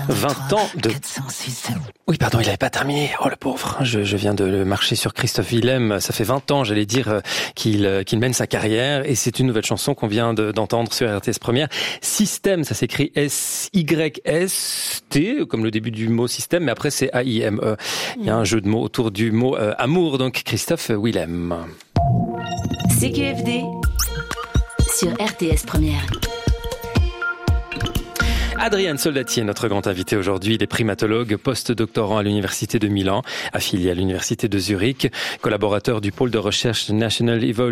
20 ans de... Oui, pardon, il n'avait pas terminé. Oh, le pauvre. Je viens de marcher sur Christophe Willem. Ça fait 20 ans, j'allais dire, qu'il mène sa carrière. Et c'est une nouvelle chanson qu'on vient d'entendre sur RTS Première. Système, ça s'écrit S-Y-S-T, comme le début du mot système, mais après c'est A-I-M-E. Il y a un jeu de mots autour du mot amour. Donc, Christophe Willem. CQFD sur RTS Première. Adrian Soldati est notre grand invité aujourd'hui. Il est primatologue, post-doctorant à l'Université de Milan, affilié à l'Université de Zurich, collaborateur du pôle de recherche National Evolution